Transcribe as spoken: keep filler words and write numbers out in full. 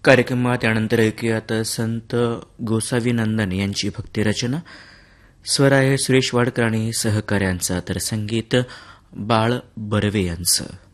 कार्यक्रमात त्यानंतर ऐकूयात संत गोसावी नंदन यांची भक्तिरचना. स्वर आहे सुरेश वाडकर आणि सहकार्यांचा, तर संगीत बाळ बर्वे यांचं.